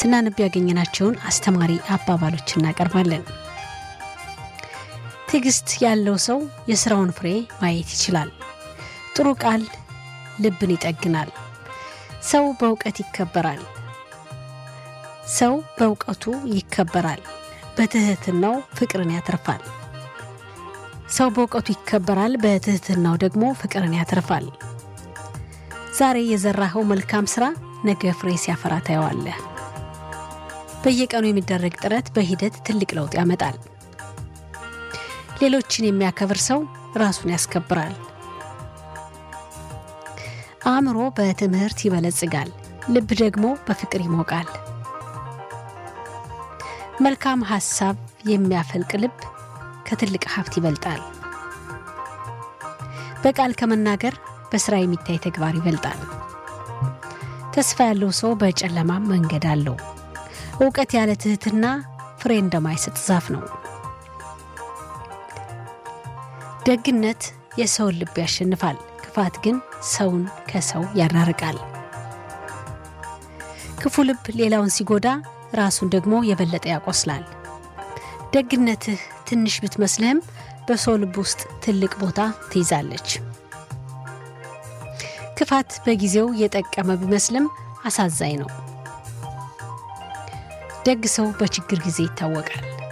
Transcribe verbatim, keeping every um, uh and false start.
ስናነብ ያገኘናቸውን አስተማሪ አባባሎችን እናቀርባለን። ትዕግስት ያለው ሰው የሥራውን ፍሬ ማየት ይችላል። ጥሩ ቃል ልብን ይጠግናል። ሰው በእውቀት ይከበራል። ሰው በእውቀቱ ይከበራል። በትህትናው ፍቅርን ያተርፋል። ሰው በእውቀቱ ይከበራል። በትህትናው ደግሞ ፍቅርን ያተርፋል። ዛሬ የዘራኸው መልካም ሥራ ነገ ፍሬ ሲያፈራ ታየዋለህ። በየቀኑ የሚደረግ ጥረት በሂደት ትልቅ ለውጥ ያመጣል። ሌሎችን የሚያከብር ሰው ራሱን ያስከብራል። አእምሮ በትምህርት ይበለጽጋል። ልብ ደግሞ በፍቅር ይሞቃል። መልካም ሐሳብ የሚያፈልቅ ልብ ከትልቅ ሀብት ይበልጣል። በቃል ከመናገር በሥራ የሚታይ ተግባር ይበልጣል። ተስፋ ያለው ሰው በጨለማ መንገድ አለው። ዕውቀት ያለ ትህትና ፍሬ እንደማይሰጥ ዛፍ ነው። ደግነት የሰውን ልብ ያሸንፋል። ክፋት ግን ሰውን ከሰው ያራርቃል። ክፉ ልብ ሌላውን ሲጎዳ ራሱን ደግሞ የበለጠ ያቆስላል። ደግነትህ ትንሽ ብትመስልህም በሰው ልብ ውስጥ ትልቅ ቦታ ትይዛለች። ክፋት በጊዜው የጠቀመ ቢመስልም አሳዛኝ ነው። ደግ ሰው በችግር ጊዜ ይታወቃል።